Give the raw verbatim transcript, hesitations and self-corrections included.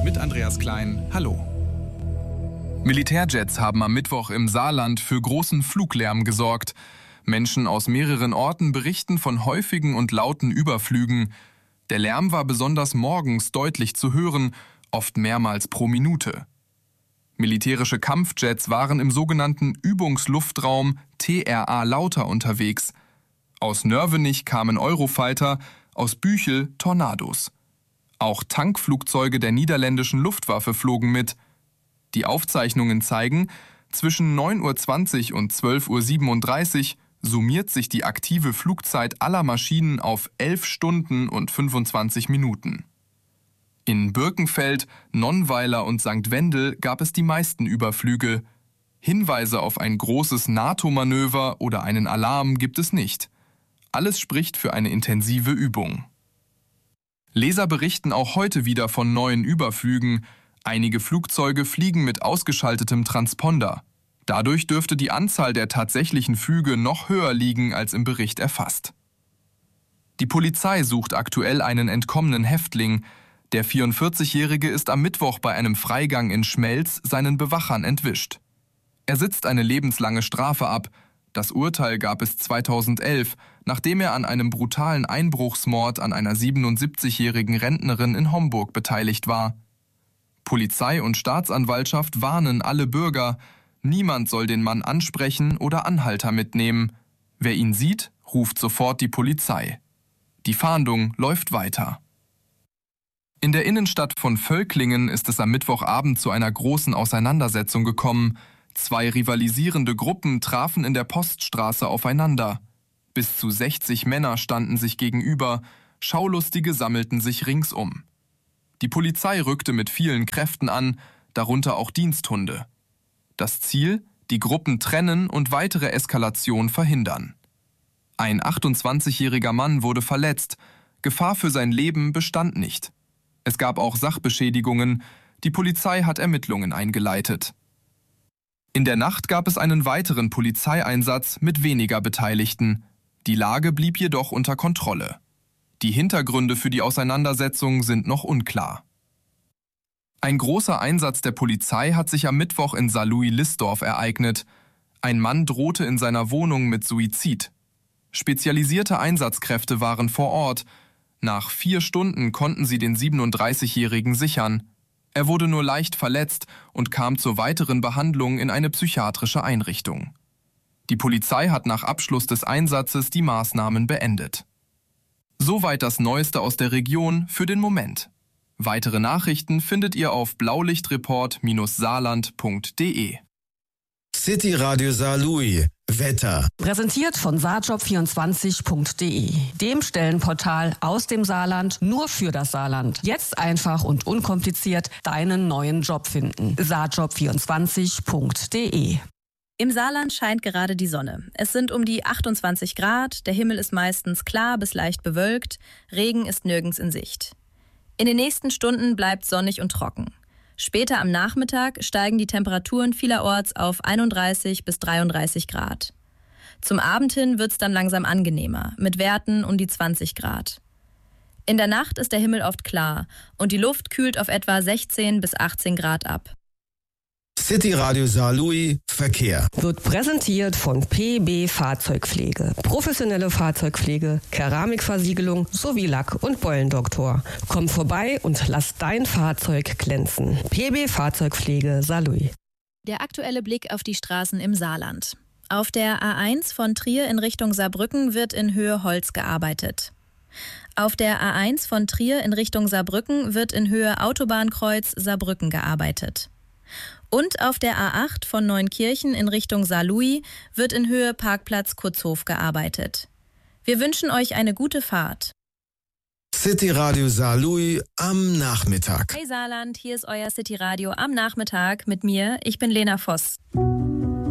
mit Andreas Klein. Hallo. Militärjets haben am Mittwoch im Saarland für großen Fluglärm gesorgt. Menschen aus mehreren Orten berichten von häufigen und lauten Überflügen. Der Lärm war besonders morgens deutlich zu hören, oft mehrmals pro Minute. Militärische Kampfjets waren im sogenannten Übungsluftraum T R A Lauter unterwegs. Aus Nörvenich kamen Eurofighter, aus Büchel Tornados. Auch Tankflugzeuge der niederländischen Luftwaffe flogen mit. Die Aufzeichnungen zeigen, zwischen neun Uhr zwanzig und zwölf Uhr siebenunddreißig summiert sich die aktive Flugzeit aller Maschinen auf elf Stunden und fünfundzwanzig Minuten. In Birkenfeld, Nonnweiler und Sankt Wendel gab es die meisten Überflüge. Hinweise auf ein großes NATO-Manöver oder einen Alarm gibt es nicht. Alles spricht für eine intensive Übung. Leser berichten auch heute wieder von neuen Überflügen. Einige Flugzeuge fliegen mit ausgeschaltetem Transponder. Dadurch dürfte die Anzahl der tatsächlichen Flüge noch höher liegen als im Bericht erfasst. Die Polizei sucht aktuell einen entkommenen Häftling. Der vierundvierzigjährige ist am Mittwoch bei einem Freigang in Schmelz seinen Bewachern entwischt. Er sitzt eine lebenslange Strafe ab. Das Urteil gab es zweitausendelf, nachdem er an einem brutalen Einbruchsmord an einer siebenundsiebzigjährigen Rentnerin in Homburg beteiligt war. Polizei und Staatsanwaltschaft warnen alle Bürger, niemand soll den Mann ansprechen oder Anhalter mitnehmen. Wer ihn sieht, ruft sofort die Polizei. Die Fahndung läuft weiter. In der Innenstadt von Völklingen ist es am Mittwochabend zu einer großen Auseinandersetzung gekommen. Zwei rivalisierende Gruppen trafen in der Poststraße aufeinander. Bis zu sechzig Männer standen sich gegenüber, Schaulustige sammelten sich ringsum. Die Polizei rückte mit vielen Kräften an, darunter auch Diensthunde. Das Ziel: die Gruppen trennen und weitere Eskalation verhindern. Ein achtundzwanzigjähriger Mann wurde verletzt, Gefahr für sein Leben bestand nicht. Es gab auch Sachbeschädigungen, die Polizei hat Ermittlungen eingeleitet. In der Nacht gab es einen weiteren Polizeieinsatz mit weniger Beteiligten. Die Lage blieb jedoch unter Kontrolle. Die Hintergründe für die Auseinandersetzung sind noch unklar. Ein großer Einsatz der Polizei hat sich am Mittwoch in Saarlouis-Listdorf ereignet. Ein Mann drohte in seiner Wohnung mit Suizid. Spezialisierte Einsatzkräfte waren vor Ort. Nach vier Stunden konnten sie den siebenunddreißigjährigen sichern. Er wurde nur leicht verletzt und kam zur weiteren Behandlung in eine psychiatrische Einrichtung. Die Polizei hat nach Abschluss des Einsatzes die Maßnahmen beendet. Soweit das Neueste aus der Region für den Moment. Weitere Nachrichten findet ihr auf blaulichtreport Bindestrich saarland Punkt de. City Radio Saarlouis. Wetter. Präsentiert von saarjob vierundzwanzig Punkt de, dem Stellenportal aus dem Saarland nur für das Saarland. Jetzt einfach und unkompliziert deinen neuen Job finden. saarjob vierundzwanzig Punkt de. Im Saarland scheint gerade die Sonne. Es sind um die achtundzwanzig Grad, der Himmel ist meistens klar bis leicht bewölkt, Regen ist nirgends in Sicht. In den nächsten Stunden bleibt sonnig und trocken. Später am Nachmittag steigen die Temperaturen vielerorts auf einunddreißig bis dreiunddreißig Grad. Zum Abend hin wird es dann langsam angenehmer, mit Werten um die zwanzig Grad. In der Nacht ist der Himmel oft klar und die Luft kühlt auf etwa sechzehn bis achtzehn Grad ab. City Radio Saarlouis Verkehr. Wird präsentiert von P B Fahrzeugpflege. Professionelle Fahrzeugpflege, Keramikversiegelung sowie Lack- und Beulendoktor. Komm vorbei und lass dein Fahrzeug glänzen. P B Fahrzeugpflege Saarlouis. Der aktuelle Blick auf die Straßen im Saarland. Auf der A eins von Trier in Richtung Saarbrücken wird in Höhe Holz gearbeitet. Auf der A eins von Trier in Richtung Saarbrücken wird in Höhe Autobahnkreuz Saarbrücken gearbeitet. Und auf der A acht von Neunkirchen in Richtung Saarlouis wird in Höhe Parkplatz Kutzhof gearbeitet. Wir wünschen euch eine gute Fahrt. City Radio Saarlouis am Nachmittag. Hey Saarland, hier ist euer City Radio am Nachmittag mit mir. Ich bin Lena Voss.